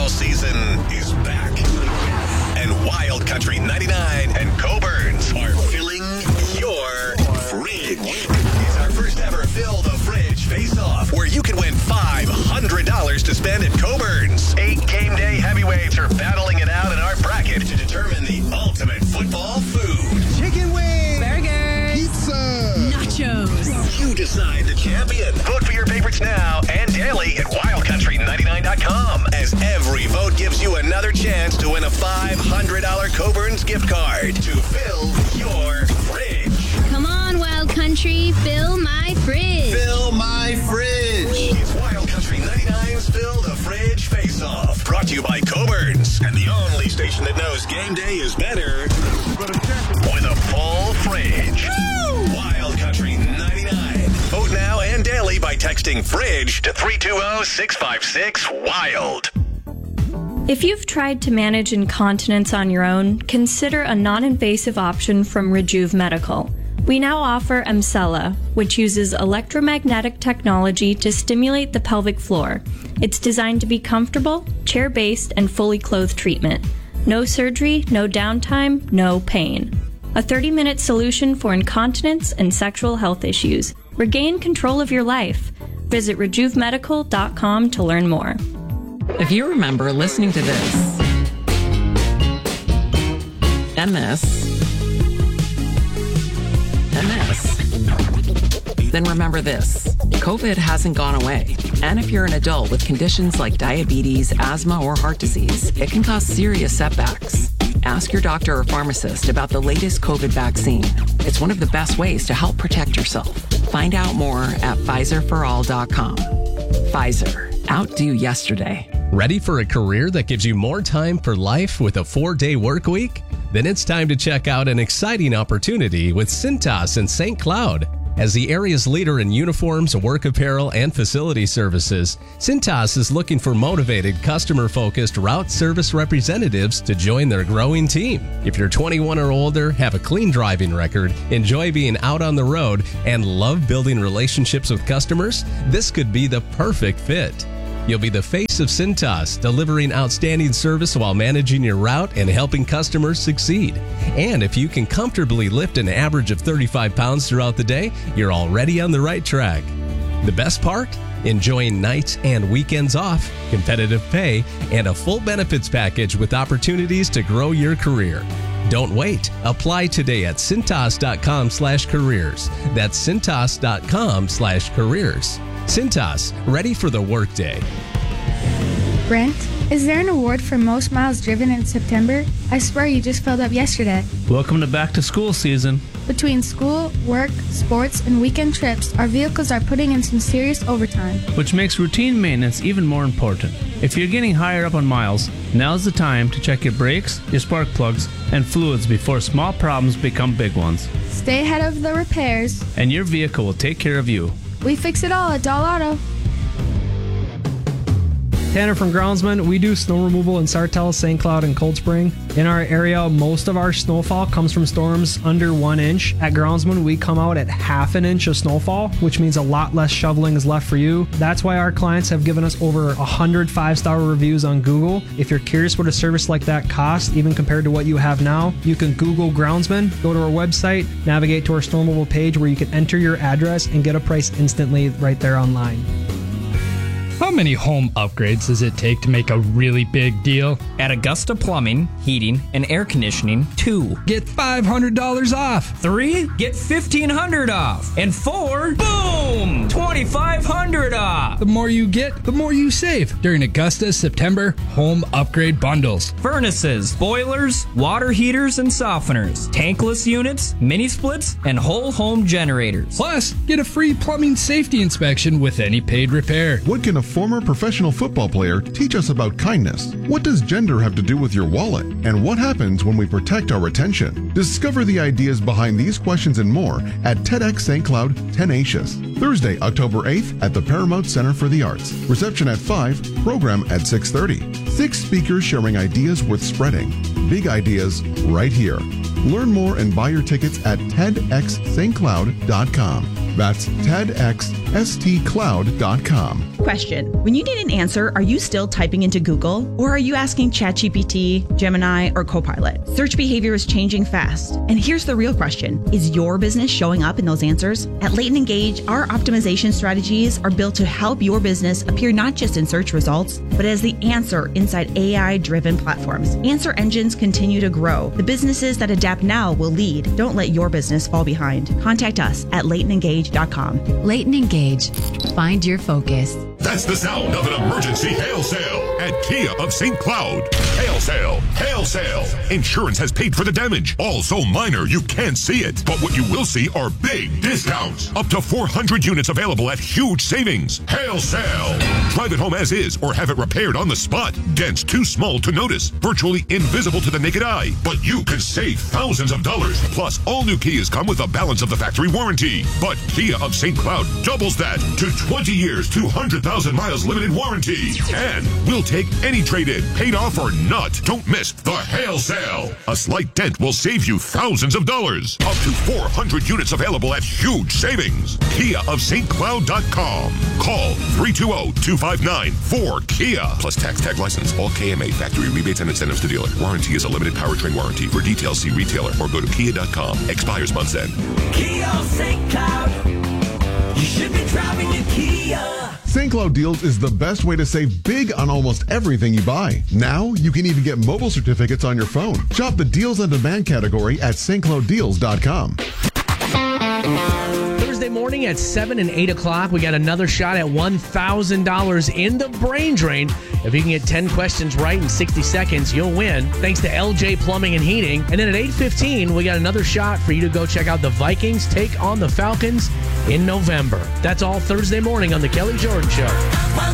football season is back. And Wild Country 99 and Coburn's are filling your fridge. It's our first ever Fill the Fridge Face-Off, where you can win $500 to spend at Coburn's. 8 game day heavyweights are battling it out in our bracket to determine the ultimate football food. Chicken wings, burgers, pizza, nachos. You decide the champion. Vote for your favorites now and daily at wildcountry99.com, as every vote gives you another chance to win a $500 Coburn's gift card to fill your fridge. Come on, Wild Country, fill my fridge. Fill my fridge. It's Wild Country 99's Fill the Fridge Face-Off, brought to you by Coburn's, and the only station that knows game day is better with a full fridge. Woo! Wild Country 99. Vote now and daily by texting FRIDGE to 320-656-WILD. If you've tried to manage incontinence on your own, consider a non-invasive option from Rejuve Medical. We now offer Emsella, which uses electromagnetic technology to stimulate the pelvic floor. It's designed to be comfortable, chair-based, and fully clothed treatment. No surgery, no downtime, no pain. A 30-minute solution for incontinence and sexual health issues. Regain control of your life. Visit RejuveMedical.com to learn more. If you remember listening to this, and this, and this, then remember this. COVID hasn't gone away. And if you're an adult with conditions like diabetes, asthma, or heart disease, it can cause serious setbacks. Ask your doctor or pharmacist about the latest COVID vaccine. It's one of the best ways to help protect yourself. Find out more at PfizerForAll.com. Pfizer. Outdo yesterday. Ready for a career that gives you more time for life with a 4-day work week? Then it's time to check out an exciting opportunity with Cintas in St. Cloud. As the area's leader in uniforms, work apparel, and facility services, Cintas is looking for motivated, customer-focused route service representatives to join their growing team. If you're 21 or older, have a clean driving record, enjoy being out on the road, and love building relationships with customers, this could be the perfect fit. You'll be the face of Cintas, delivering outstanding service while managing your route and helping customers succeed. And if you can comfortably lift an average of 35 pounds throughout the day, you're already on the right track. The best part? Enjoying nights and weekends off, competitive pay, and a full benefits package with opportunities to grow your career. Don't wait. Apply today at Cintas.com/careers. That's Cintas.com/careers. Cintas, ready for the workday. Brent, is there an award for most miles driven in September? I swear you just filled up yesterday. Welcome to back to school season. Between school, work, sports, and weekend trips, our vehicles are putting in some serious overtime. Which makes routine maintenance even more important. If you're getting higher up on miles, now's the time to check your brakes, your spark plugs, and fluids before small problems become big ones. Stay ahead of the repairs, and your vehicle will take care of you. We fix it all at Doll Auto. Tanner from Groundsman. We do snow removal in Sartell, St. Cloud, and Cold Spring. In our area, most of our snowfall comes from storms under 1 inch. At Groundsman, we come out at half an inch of snowfall, which means a lot less shoveling is left for you. That's why our clients have given us over 100 5-star reviews on Google. If you're curious what a service like that costs, even compared to what you have now, you can Google Groundsman, go to our website, navigate to our snow removal page where you can enter your address and get a price instantly right there online. How many home upgrades does it take to make a really big deal? At Augusta Plumbing, Heating, and Air Conditioning, 2. Get $500 off. 3. Get $1,500 off. And 4. Boom! $2,500 off. The more you get, the more you save during Augusta's September home upgrade bundles. Furnaces, boilers, water heaters and softeners, tankless units, mini splits, and whole home generators. Plus, get a free plumbing safety inspection with any paid repair. What can a former professional football player teach us about kindness? What does gender have to do with your wallet? And what happens when we protect our attention? Discover the ideas behind these questions and more at TEDx St. Cloud Tenacious. Thursday, October 8th at the Paramount Center for the Arts. Reception at 5, program at 6:30. 6 speakers sharing ideas worth spreading. Big ideas right here. Learn more and buy your tickets at TEDxStCloud.com. That's TEDxstcloud.com. Question. When you need an answer, are you still typing into Google? Or are you asking ChatGPT, Gemini, or Copilot? Search behavior is changing fast. And here's the real question. Is your business showing up in those answers? At Leighton Engage, our optimization strategies are built to help your business appear not just in search results, but as the answer inside AI-driven platforms. Answer engines continue to grow. The businesses that adapt now will lead. Don't let your business fall behind. Contact us at LeightonEngage.com. Leighton Engage. Find your focus. That's the sound of an emergency hail sale at Kia of St. Cloud. Hail sale, hail sale. Insurance has paid for the damage, all so minor you can't see it. But what you will see are big discounts. Up to 400 units available at huge savings. Hail sale. Drive it home as is or have it repaired on the spot. Dents too small to notice, virtually invisible to the naked eye. But you can save thousands of dollars. Plus, all new Kias come with a balance of the factory warranty. But Kia of St. Cloud doubles that to 20 years, 200,000 miles limited warranty. And we'll take any trade-in, paid off or not. Don't miss the hail sale. A slight dent will save you thousands of dollars. Up to 400 units available at huge savings. KiaofSt.Cloud.com. Call 320-259-4KIA. Plus tax tag license. All KMA factory rebates and incentives to dealer. Warranty is a limited powertrain warranty. For details, see retailer or go to Kia.com. Expires month's end. Kia of St. Cloud. You should be driving a Kia. St. Cloud Deals is the best way to save big on almost everything you buy. Now, you can even get mobile certificates on your phone. Shop the Deals on Demand category at stclouddeals.com. Thursday morning at 7 and 8 o'clock, we got another shot at $1,000 in the brain drain. If you can get 10 questions right in 60 seconds, you'll win. Thanks to LJ Plumbing and Heating. And then at 8:15, we got another shot for you to go check out the Vikings take on the Falcons in November. That's all Thursday morning on The Kelly Jordan Show.